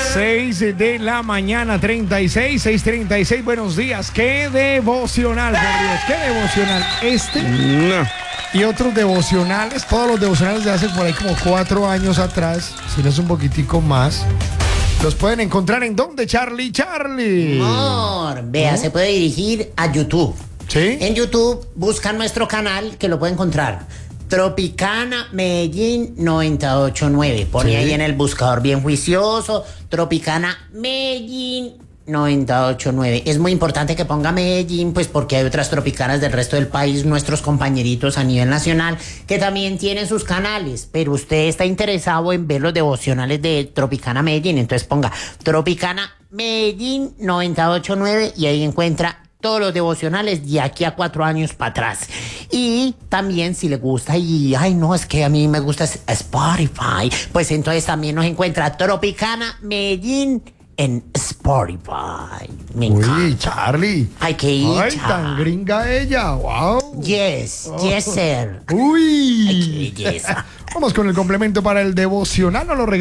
6 de la mañana, 6:36. Buenos días. Qué devocional, por Dios. Qué devocional. No. Y otros devocionales, todos los devocionales de hace por ahí como 4 años atrás, si no es un poquitico más. Los pueden encontrar en ¿dónde, Charlie? Amor, vea, se puede dirigir a YouTube. ¿Sí? En YouTube buscan nuestro canal que lo puede encontrar. Tropicana Medellín 989. Pone Sí. ahí en el buscador bien juicioso. Tropicana Medellín 989. Es muy importante que ponga Medellín, pues porque hay otras tropicanas del resto del país, nuestros compañeritos a nivel nacional, que también tienen sus canales. Pero usted está interesado en ver los devocionales de Tropicana Medellín, entonces ponga Tropicana Medellín 989 y ahí encuentra todos los devocionales de aquí a 4 años para atrás. Y también si le gusta y, ay no, es que a mí me gusta Spotify, pues entonces también nos encuentra Tropicana Medellín en Spotify. Me encanta. Uy, Charlie. Ay, qué hija. Ay, tan gringa ella. Wow. Yes, yes, sir. Uy. Ay, qué belleza. Vamos con el complemento para el devocional. No lo